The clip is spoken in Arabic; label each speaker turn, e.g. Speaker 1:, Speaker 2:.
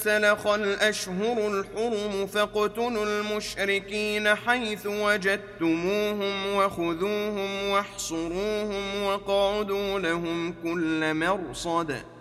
Speaker 1: سلخ الأشهر الحرم فاقتلوا المشركين حيث وجدتموهم وخذوهم واحصروهم واقعدوا لهم كل مرصد